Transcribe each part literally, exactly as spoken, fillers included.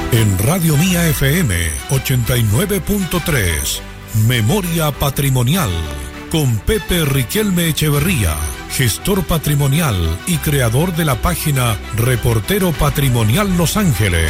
En Radio Mía F M ochenta y nueve punto tres, Memoria Patrimonial, con Pepe Riquelme Echeverría, gestor patrimonial y creador de la página Reportero Patrimonial Los Ángeles.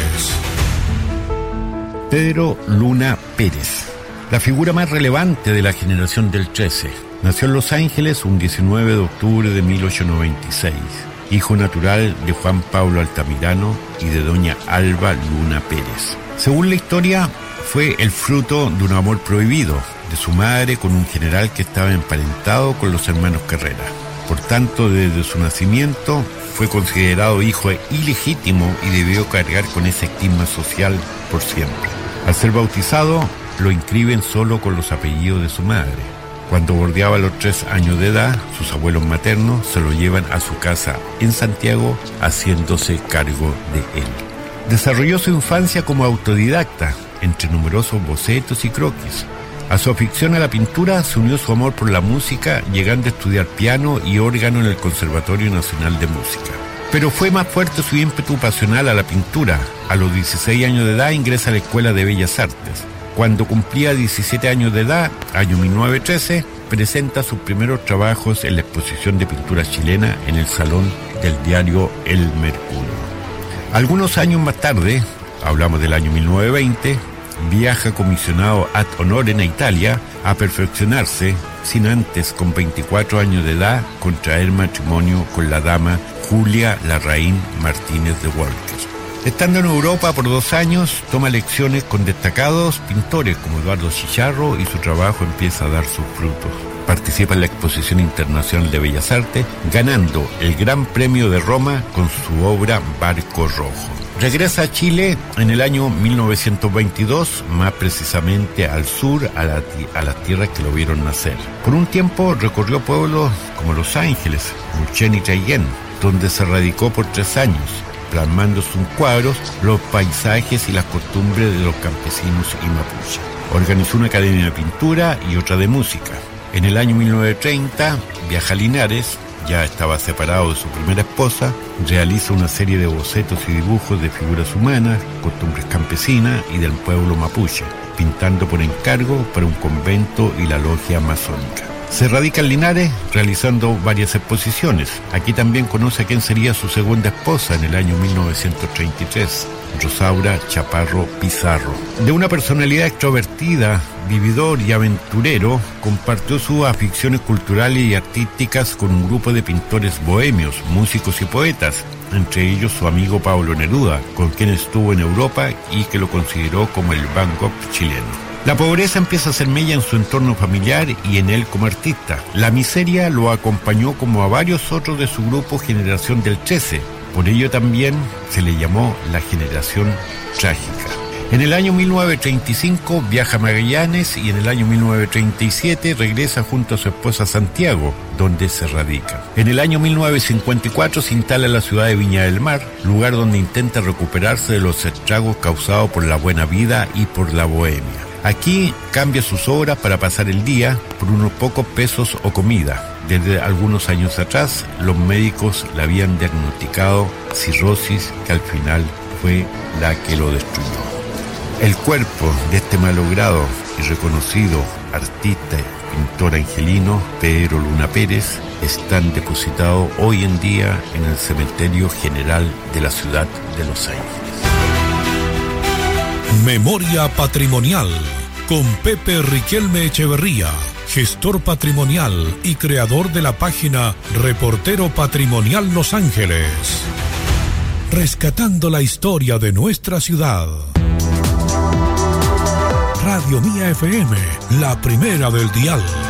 Pedro Luna Pérez, la figura más relevante de la generación del trece. Nació en Los Ángeles un diecinueve de octubre de mil ochocientos noventa y seis. Hijo natural de Juan Pablo Altamirano y de doña Alba Luna Pérez. Según la historia, fue el fruto de un amor prohibido de su madre con un general que estaba emparentado con los hermanos Carrera. Por tanto, desde su nacimiento fue considerado hijo ilegítimo y debió cargar con ese estigma social por siempre. Al ser bautizado, lo inscriben solo con los apellidos de su madre. Cuando bordeaba los tres años de edad, sus abuelos maternos se lo llevan a su casa en Santiago, haciéndose cargo de él. Desarrolló su infancia como autodidacta, entre numerosos bocetos y croquis. A su afición a la pintura se unió su amor por la música, llegando a estudiar piano y órgano en el Conservatorio Nacional de Música. Pero fue más fuerte su ímpetu pasional a la pintura. A los dieciséis años de edad ingresa a la Escuela de Bellas Artes. Cuando cumplía diecisiete años de edad, año mil novecientos trece, presenta sus primeros trabajos en la exposición de pintura chilena en el Salón del diario El Mercurio. Algunos años más tarde, hablamos del año mil novecientos veinte, viaja comisionado ad honorem a Italia a perfeccionarse, sin antes, con veinticuatro años de edad, contraer matrimonio con la dama Julia Larraín Martínez de Walker. Estando en Europa por dos años, toma lecciones con destacados pintores como Eduardo Chicharro y su trabajo empieza a dar sus frutos. Participa en la Exposición Internacional de Bellas Artes, ganando el Gran Premio de Roma con su obra Barco Rojo. Regresa a Chile en el año mil novecientos veintidós, más precisamente al sur, a, la, a las tierras que lo vieron nacer. Por un tiempo recorrió pueblos como Los Ángeles, Mulchen y Traiguén, donde se radicó por tres años, plasmando sus cuadros los paisajes y las costumbres de los campesinos y mapuche. Organizó una academia de pintura y otra de música. En el año mil novecientos treinta viaja a Linares, ya estaba separado de su primera esposa, realiza una serie de bocetos y dibujos de figuras humanas, costumbres campesinas y del pueblo mapuche, pintando por encargo para un convento y la logia masónica. Se radica en Linares realizando varias exposiciones. Aquí también conoce a quien sería su segunda esposa en el año mil novecientos treinta y tres, Rosaura Chaparro Pizarro. De una personalidad extrovertida, vividor y aventurero, compartió sus aficiones culturales y artísticas con un grupo de pintores bohemios, músicos y poetas, entre ellos su amigo Pablo Neruda, con quien estuvo en Europa y que lo consideró como el Van Gogh chileno. La pobreza empieza a hacer mella en su entorno familiar y en él como artista. La miseria lo acompañó como a varios otros de su grupo Generación del trece. Por ello también se le llamó la Generación Trágica. En el año mil novecientos treinta y cinco viaja a Magallanes y en el año mil novecientos treinta y siete regresa junto a su esposa a Santiago, donde se radica. En el año mil novecientos cincuenta y cuatro se instala en la ciudad de Viña del Mar, lugar donde intenta recuperarse de los estragos causados por la buena vida y por la bohemia. Aquí cambia sus obras para pasar el día por unos pocos pesos o comida. Desde algunos años atrás, los médicos le habían diagnosticado cirrosis, que al final fue la que lo destruyó. El cuerpo de este malogrado y reconocido artista y pintor angelino, Pedro Luna Pérez, están depositados hoy en día en el Cementerio General de la ciudad de Los Ángeles. Memoria Patrimonial, con Pepe Riquelme Echeverría, gestor patrimonial y creador de la página Reportero Patrimonial Los Ángeles. Rescatando la historia de nuestra ciudad. Radio Mía F M, la primera del dial.